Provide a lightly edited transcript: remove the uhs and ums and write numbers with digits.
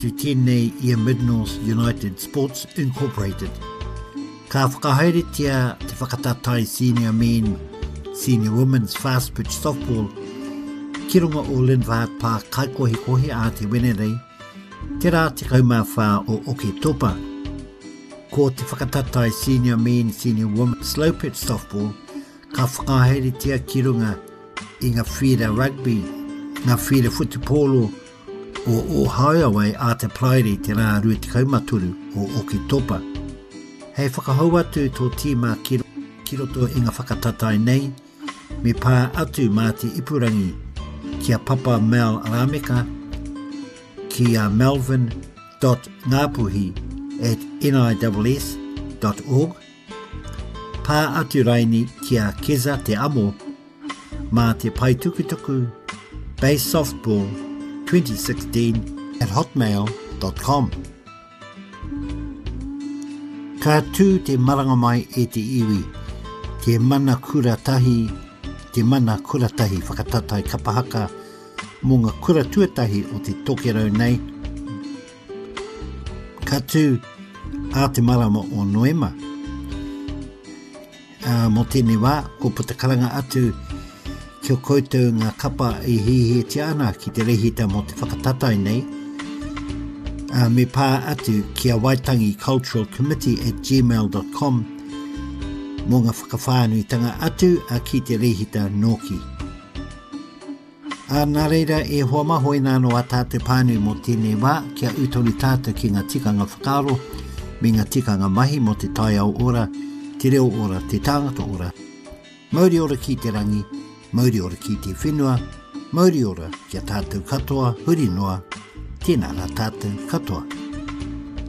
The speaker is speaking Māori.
Tu tēnei i Mid-North United Sports Incorporated. Ka whakahaeretia te whakatatai senior men, senior women's fast pitch softball, ki runga o Linvaat pā kaikohi a te wenerei, te rā te kaumawha o Oke Topa. Ko te whakatatai senior men, senior women's slow pitch softball, ka whakahaeretia ki runga i ngā whira rugby, ngā whira futupolo, o Ohio a te prairi te rā rua te kaumaturu o Oke Topa. Hei whakahau atu tō tīma ki roto i ngā whakatatai nei, me pā atu mā te ipurangi kia Papa Mel Arameka, ki a melvin.ngapuhi@niss.org, pā atu raini kia Keza te amo, mā te paitukutuku, base softball 2016@hotmail.com. Ka tū te maranga mai e te iwi, te mana kuratahi whakatatai kapahaka mō ngā kura tuatahi o te tokerau nei. Ka tū a te marama o Noema. Mō tēnei wā, ko putakaranga atu kia koutou ngā kapa i hihi te ana ki te rehita mō te whakatatai nei. Me pā atu kia Waitangi Cultural Committee@gmail.com mō ngā whakawhānuitanga atu a ki te rehita Noki. Nā reira e hoa mahoi nāno a tātou pānui mō tēnei wā kia utoni tātou ki ngā tikanga whakaro me ngā tikanga mahi mō te tai au ora, te reo ora, te tāngata ora. Mauri ora ki te rangi, mauri ora ki te whenua, mauri ora kia tātou katoa, huri noa, tēnā rā tātou katoa.